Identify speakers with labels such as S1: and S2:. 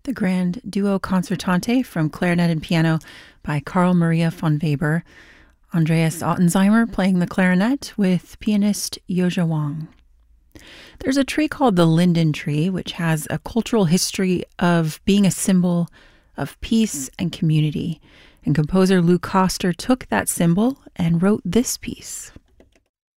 S1: The Grand Duo Concertante from clarinet and piano by Carl Maria von Weber. Andreas Ottensheimer playing the clarinet with pianist Yoja Wang. There's a tree called the linden tree, which has a cultural history of being a symbol of peace and community. And composer Lou Koster took that symbol and wrote this piece.